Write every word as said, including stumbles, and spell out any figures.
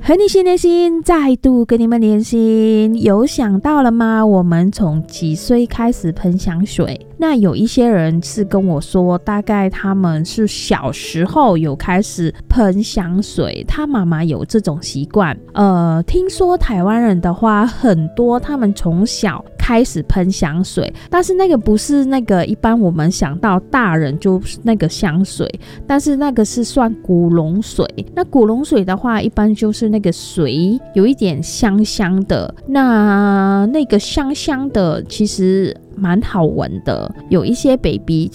和你心连心，再度跟你们连心，有想到了吗？我们从几岁开始喷香水？那有一些人是跟我说，大概他们是小时候有开始喷香水，他妈妈有这种习惯。呃，听说台湾人的话，很多他们从小开始喷香水，但是那个不是那个一般我们想到大人就是那个香水，但是那个是算古龙水。那古龙水的话，一般就是那个水有一点香香的，那那个香香的其实蛮好闻的。有一些 baby